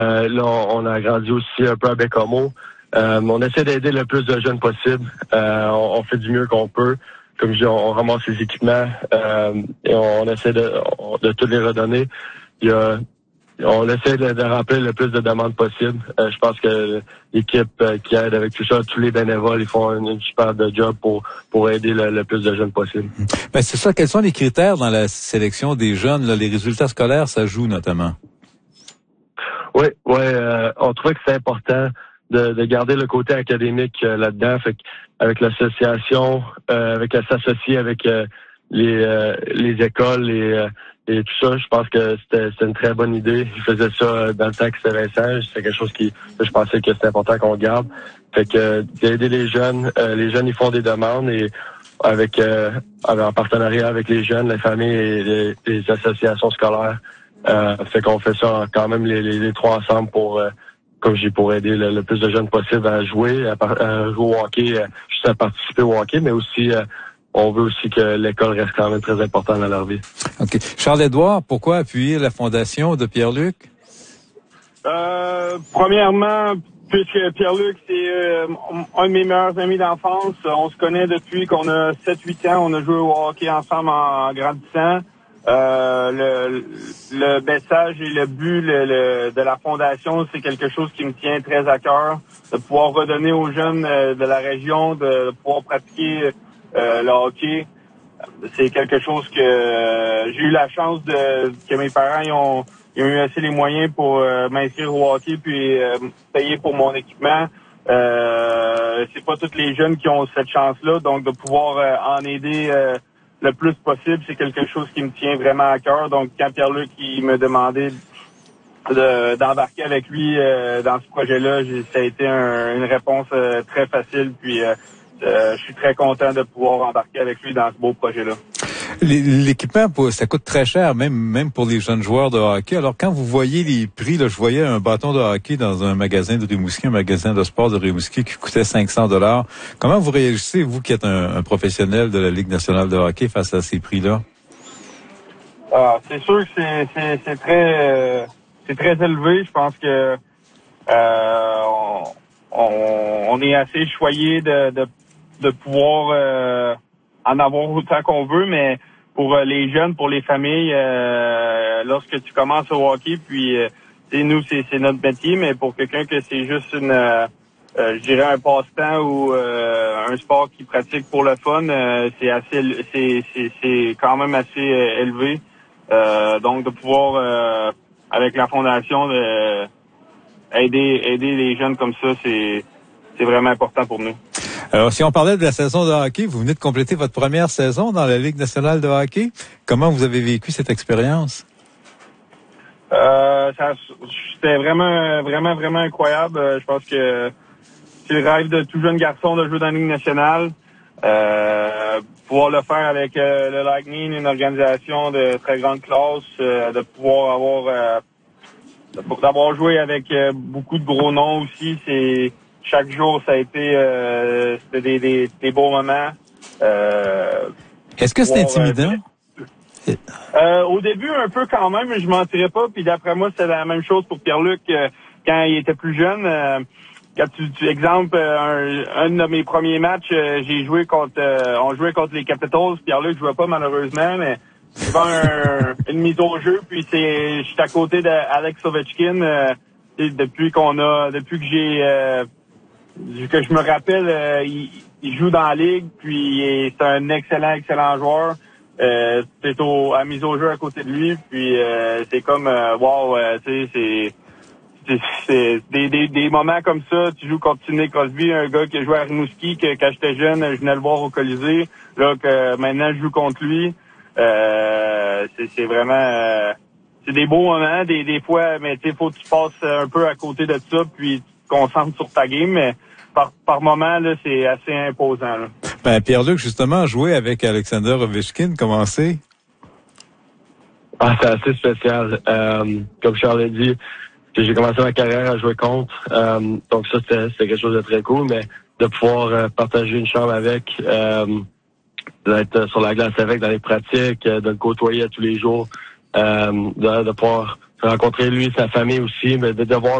Là, on a grandi aussi un peu à Bécomo. On essaie d'aider le plus de jeunes possible. On fait du mieux qu'on peut. Comme je dis, on ramasse les équipements et on essaie de tout les redonner. On essaie de remplir le plus de demandes possible. Je pense que l'équipe qui aide avec tout ça, tous les bénévoles, ils font une super de job pour aider le plus de jeunes possible. Ben c'est ça. Quels sont les critères dans la sélection des jeunes? Là, les résultats scolaires, ça joue notamment. Oui, on trouvait que c'est important de garder le côté académique là-dedans. Fait avec l'association, avec s'associer avec les écoles et tout ça, je pense que c'était une très bonne idée. Je faisais ça dans le temps que c'était Vincent. C'est quelque chose que je pensais que c'était important qu'on garde. Fait que d'aider les jeunes ils font des demandes et en partenariat avec les jeunes, les familles et les associations scolaires. Fait qu'on fait ça quand même les trois ensemble pour comme je dis, pour aider le plus de jeunes possible à jouer, à jouer au hockey, juste à participer au hockey, mais aussi on veut aussi que l'école reste quand même très importante dans leur vie. OK. Charles-Édouard, pourquoi appuyer la fondation de Pierre-Luc? Premièrement, puisque Pierre-Luc, c'est un de mes meilleurs amis d'enfance. On se connaît depuis qu'on a 7-8 ans. On a joué au hockey ensemble en grandissant. Le message et le but de la fondation, c'est quelque chose qui me tient très à cœur, de pouvoir redonner aux jeunes de la région, de pouvoir pratiquer le hockey. C'est quelque chose que j'ai eu la chance que mes parents ils ont eu assez les moyens pour m'inscrire au hockey puis payer pour mon équipement. C'est pas tous les jeunes qui ont cette chance-là, donc de pouvoir en aider le plus possible, c'est quelque chose qui me tient vraiment à cœur. Donc, quand Pierre-Luc il me demandait d'embarquer avec lui dans ce projet-là, ça a été une réponse très facile. Puis, je suis très content de pouvoir embarquer avec lui dans ce beau projet-là. L'équipement, ça coûte très cher, même pour les jeunes joueurs de hockey. Alors, quand vous voyez les prix, là, je voyais un bâton de hockey dans un magasin de Rimouski, un magasin de sport de Rimouski qui coûtait 500$. Comment vous réagissez, vous qui êtes un professionnel de la Ligue nationale de hockey, face à ces prix-là? C'est sûr que c'est très élevé. Je pense que on est assez choyé de pouvoir en avoir autant qu'on veut, mais pour les jeunes, pour les familles, lorsque tu commences au hockey, puis nous, c'est notre métier, mais pour quelqu'un que c'est juste je dirais un passe-temps ou un sport qu'il pratique pour le fun, c'est quand même assez élevé. Donc de pouvoir avec la fondation aider les jeunes comme ça, c'est vraiment important pour nous. Alors, si on parlait de la saison de hockey, vous venez de compléter votre première saison dans la Ligue nationale de hockey. Comment vous avez vécu cette expérience? C'était vraiment incroyable. Je pense que c'est le rêve de tout jeune garçon de jouer dans la Ligue nationale. Pouvoir le faire avec le Lightning, une organisation de très grande classe, de pouvoir d'avoir joué avec beaucoup de gros noms aussi, chaque jour, ça a été c'était des beaux moments. Est-ce que c'est intimidant? Au début, un peu quand même, mais je mentirais pas. Puis d'après moi, c'est la même chose pour Pierre-Luc quand il était plus jeune. Quand tu exemple, un de mes premiers matchs, j'ai joué on jouait contre les Capitals. Pierre-Luc jouait pas malheureusement, mais devant une mise au jeu. Puis je suis à côté d'Alex Ovechkin. Depuis que je me rappelle, il joue dans la ligue, puis c'est un excellent joueur. C'est à mise au jeu à côté de lui, puis c'est comme wow, tu sais, c'est des moments comme ça. Tu joues contre Sidney Crosby, un gars qui a joué à Rimouski, que quand j'étais jeune, je venais le voir au Colisée. Là que maintenant je joue contre lui, c'est vraiment c'est des beaux moments, des fois, mais tu sais, faut que tu passes un peu à côté de ça, puis tu te concentres sur ta game, mais par moment, là, c'est assez imposant, là. Ben, Pierre-Luc, justement, jouer avec Alexander Ovechkin, comment c'est? C'est assez spécial. Comme Charles a dit, j'ai commencé ma carrière à jouer contre. Donc ça, c'était quelque chose de très cool, mais de pouvoir partager une chambre avec, d'être sur la glace avec dans les pratiques, de le côtoyer à tous les jours, de pouvoir rencontrer lui et sa famille aussi, mais de voir